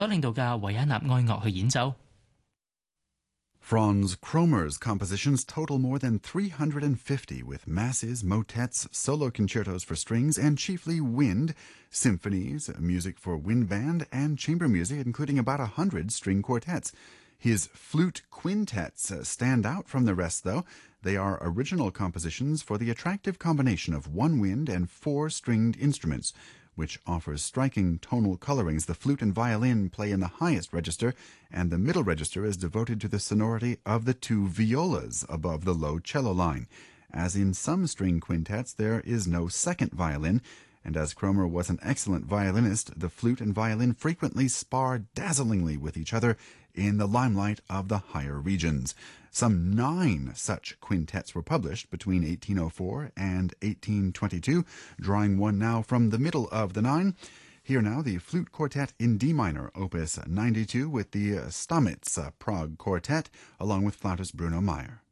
所領導嘅維也納愛樂去演奏。 Franz Kromer's compositions total more than 350, with masses, motets, solo concertos for strings, and chiefly wind, symphonies, music for wind band, and chamber music, including about 100 string quartets. His flute quintets stand out from the rest, though. They are original compositions for the attractive combination of one wind and four stringed instruments, which offers striking tonal colorings. The flute and violin play in the highest register, and the middle register is devoted to the sonority of the two violas above the low cello line. As in some string quintets, there is no second violin, and as Kromer was an excellent violinist, the flute and violin frequently spar dazzlingly with each other in the limelight of the higher regions. Some 9 such quintets were published between 1804 and 1822, drawing one now from the middle of the 9. Here now, the Flute Quartet in D minor, opus 92, with the Stamitz Prague Quartet, along with flautist Bruno Meyer.